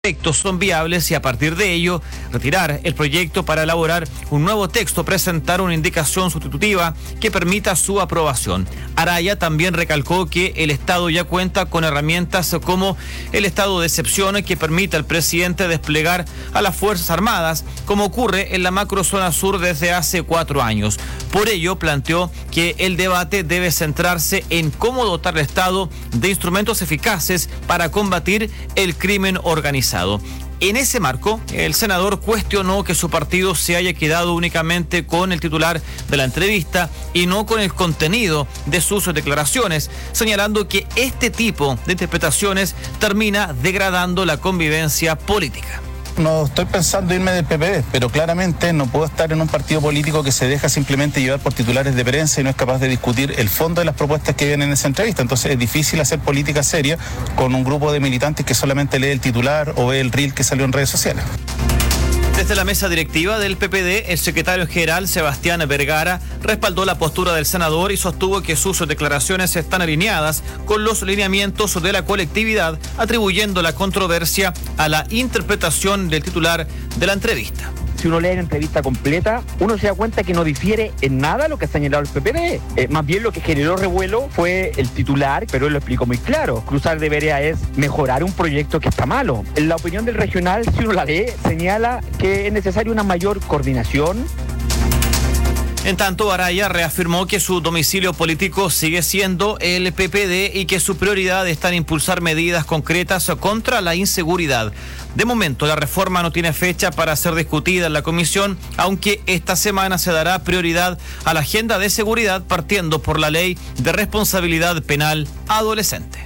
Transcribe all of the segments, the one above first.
Proyectos son viables y a partir de ello retirar el proyecto para elaborar un nuevo texto, presentar una indicación sustitutiva que permita su aprobación. Araya también recalcó que el Estado ya cuenta con herramientas como el estado de excepción que permite al presidente desplegar a las Fuerzas Armadas, como ocurre en la macrozona sur desde hace 4 años. Por ello planteó que el debate debe centrarse en cómo dotar al Estado de instrumentos eficaces para combatir el crimen organizado. En ese marco, el senador cuestionó que su partido se haya quedado únicamente con el titular de la entrevista y no con el contenido de sus declaraciones, señalando que este tipo de interpretaciones termina degradando la convivencia política. No estoy pensando irme del PPD, pero claramente no puedo estar en un partido político que se deja simplemente llevar por titulares de prensa y no es capaz de discutir el fondo de las propuestas que vienen en esa entrevista. Entonces es difícil hacer política seria con un grupo de militantes que solamente lee el titular o ve el reel que salió en redes sociales. Desde la mesa directiva del PPD, el secretario general Sebastián Vergara respaldó la postura del senador y sostuvo que sus declaraciones están alineadas con los lineamientos de la colectividad, atribuyendo la controversia a la interpretación del titular de la entrevista. Si uno lee la entrevista completa, uno se da cuenta que no difiere en nada lo que ha señalado el PPD. Más bien lo que generó revuelo fue el titular, pero él lo explicó muy claro. Cruzar de vereda es mejorar un proyecto que está malo. En la opinión del regional, si uno la lee, señala que es necesaria una mayor coordinación. En tanto, Araya reafirmó que su domicilio político sigue siendo el PPD y que su prioridad está en impulsar medidas concretas contra la inseguridad. De momento, la reforma no tiene fecha para ser discutida en la comisión, aunque esta semana se dará prioridad a la agenda de seguridad partiendo por la ley de responsabilidad penal adolescente.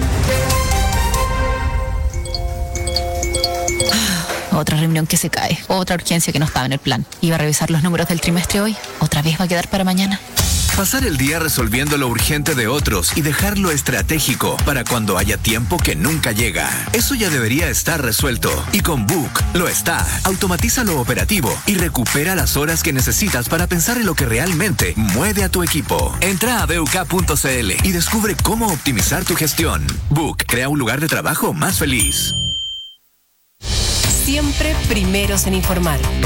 Otra reunión que se cae, otra urgencia que no estaba en el plan. Iba a revisar los números del trimestre hoy, otra vez va a quedar para mañana. Pasar el día resolviendo lo urgente de otros y dejar lo estratégico para cuando haya tiempo que nunca llega. Eso ya debería estar resuelto. Y con Book lo está. Automatiza lo operativo y recupera las horas que necesitas para pensar en lo que realmente mueve a tu equipo. Entra a BUK.cl y descubre cómo optimizar tu gestión. Book crea un lugar de trabajo más feliz. Siempre primeros en informar.